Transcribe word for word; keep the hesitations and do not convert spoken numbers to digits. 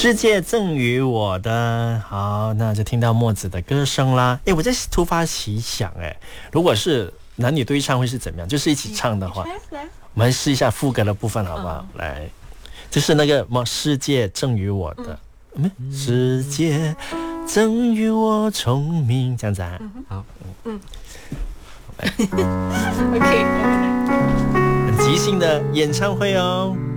世界赠予我的。好，那就听到墨子的歌声啦。哎，我在突发奇想，哎，如果是男女对唱会是怎么样？就是一起唱的话，我们试一下副歌的部分好不好？来，就是那个什么世界赠予我的，嗯，世界赠予我聪明，这样子啊。好，嗯。OK， 很即兴的演唱会哦。